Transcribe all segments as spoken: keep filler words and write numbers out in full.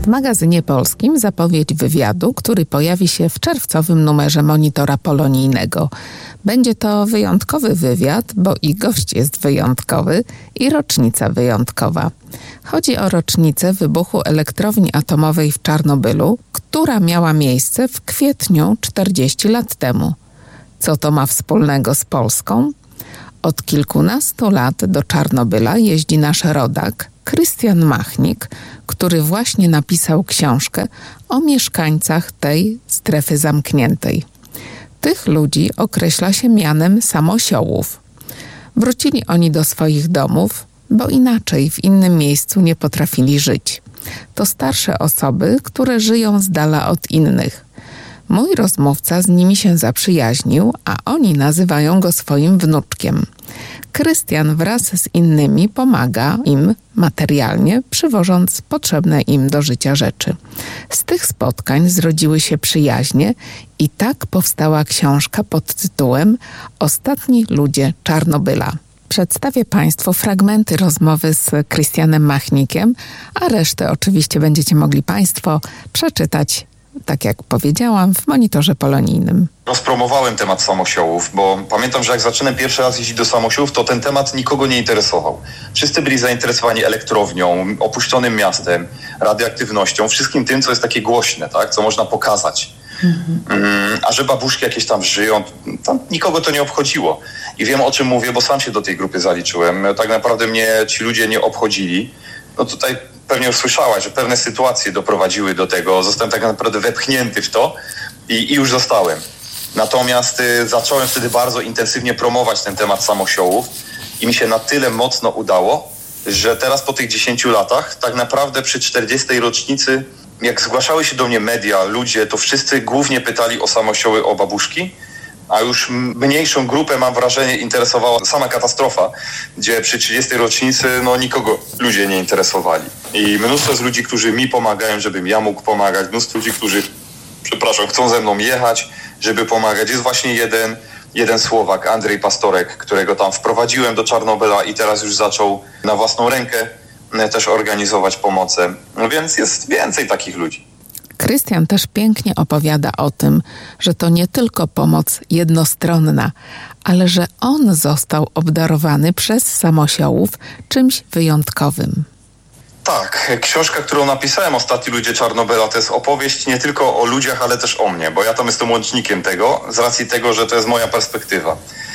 W magazynie polskim zapowiedź wywiadu, który pojawi się w czerwcowym numerze Monitora Polonijnego. Będzie to wyjątkowy wywiad, bo i gość jest wyjątkowy i rocznica wyjątkowa. Chodzi o rocznicę wybuchu elektrowni atomowej w Czarnobylu, która miała miejsce w kwietniu czterdzieści lat temu. Co to ma wspólnego z Polską? Od kilkunastu lat do Czarnobyla jeździ nasz rodak Krystian Machnik, który właśnie napisał książkę o mieszkańcach tej strefy zamkniętej. Tych ludzi określa się mianem samosiołów. Wrócili oni do swoich domów, bo inaczej w innym miejscu nie potrafili żyć. To starsze osoby, które żyją z dala od innych. Mój rozmówca z nimi się zaprzyjaźnił, a oni nazywają go swoim wnuczkiem. Krystian wraz z innymi pomaga im materialnie, przywożąc potrzebne im do życia rzeczy. Z tych spotkań zrodziły się przyjaźnie i tak powstała książka pod tytułem Ostatni ludzie Czarnobyla. Przedstawię Państwu fragmenty rozmowy z Krystianem Machnikiem, a resztę oczywiście będziecie mogli Państwo przeczytać, tak jak powiedziałam, w Monitorze Polonijnym. Rozpromowałem temat samosiołów, bo pamiętam, że jak zaczynałem pierwszy raz jeździć do samosiłów, to ten temat nikogo nie interesował. Wszyscy byli zainteresowani elektrownią, opuszczonym miastem, radioaktywnością, wszystkim tym, co jest takie głośne, tak, co można pokazać. Mhm. A że babuszki jakieś tam żyją, tam nikogo to nie obchodziło. I wiem, o czym mówię, bo sam się do tej grupy zaliczyłem. Tak naprawdę mnie ci ludzie nie obchodzili. No tutaj pewnie już słyszałaś, że pewne sytuacje doprowadziły do tego. Zostałem tak naprawdę wepchnięty w to i, i już zostałem. Natomiast y, zacząłem wtedy bardzo intensywnie promować ten temat samosiołów i mi się na tyle mocno udało, że teraz po tych dziesięciu latach tak naprawdę przy czterdziestej rocznicy, jak zgłaszały się do mnie media, ludzie, to wszyscy głównie pytali o samosioły, o babuszki, a już mniejszą grupę, mam wrażenie, interesowała sama katastrofa, gdzie przy trzydziestej rocznicy no nikogo ludzie nie interesowali. I mnóstwo z ludzi, którzy mi pomagają, żebym ja mógł pomagać, mnóstwo ludzi, którzy, przepraszam, chcą ze mną jechać, żeby pomagać. Jest właśnie jeden, jeden Słowak, Andrzej Pastorek, którego tam wprowadziłem do Czarnobyla i teraz już zaczął na własną rękę też organizować pomocę. No więc jest więcej takich ludzi. Krystian też pięknie opowiada o tym, że to nie tylko pomoc jednostronna, ale że on został obdarowany przez samosiołów czymś wyjątkowym. Tak, książka, którą napisałem, Ostatni ludzie Czarnobyla, to jest opowieść nie tylko o ludziach, ale też o mnie, bo ja tam jestem łącznikiem tego, z racji tego, że to jest moja perspektywa.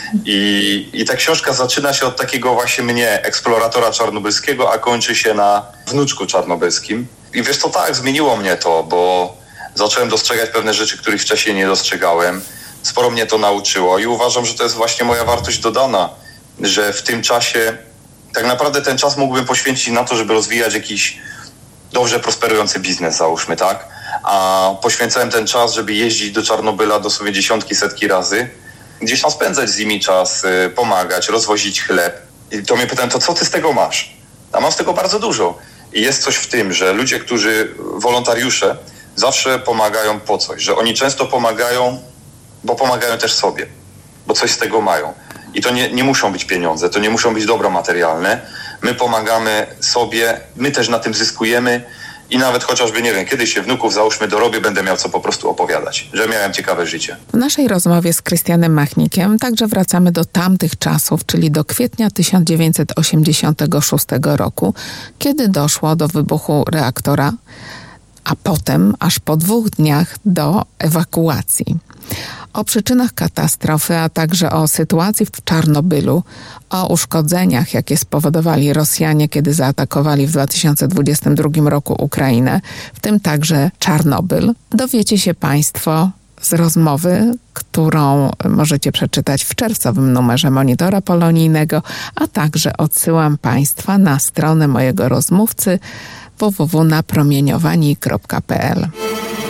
I, i ta książka zaczyna się od takiego właśnie mnie, eksploratora czarnobylskiego, a kończy się na wnuczku czarnobylskim. I wiesz co, tak, zmieniło mnie to, bo zacząłem dostrzegać pewne rzeczy, których wcześniej nie dostrzegałem. Sporo mnie to nauczyło i uważam, że to jest właśnie moja wartość dodana, że w tym czasie, tak naprawdę ten czas mógłbym poświęcić na to, żeby rozwijać jakiś dobrze prosperujący biznes, załóżmy, tak? A poświęcałem ten czas, żeby jeździć do Czarnobyla dosłownie dziesiątki, setki razy, gdzieś tam spędzać z nimi czas, pomagać, rozwozić chleb. I to mnie pytałem, to co ty z tego masz? A mam z tego bardzo dużo. I jest coś w tym, że ludzie, którzy, wolontariusze, zawsze pomagają po coś, że oni często pomagają, bo pomagają też sobie, bo coś z tego mają. I to nie, nie muszą być pieniądze, to nie muszą być dobra materialne. My pomagamy sobie, my też na tym zyskujemy i nawet chociażby, nie wiem, kiedyś się wnuków, załóżmy, dorobię, będę miał co po prostu opowiadać, że miałem ciekawe życie. W naszej rozmowie z Krystianem Machnikiem także wracamy do tamtych czasów, czyli do kwietnia tysiąc dziewięćset osiemdziesiątego szóstego roku, kiedy doszło do wybuchu reaktora, a potem aż po dwóch dniach do ewakuacji. O przyczynach katastrofy, a także o sytuacji w Czarnobylu, o uszkodzeniach, jakie spowodowali Rosjanie, kiedy zaatakowali w dwa tysiące dwudziestym drugim roku Ukrainę, w tym także Czarnobyl, dowiecie się Państwo z rozmowy, którą możecie przeczytać w czerwcowym numerze Monitora Polonijnego, a także odsyłam Państwa na stronę mojego rozmówcy w w w kropka napromieniowani kropka p l.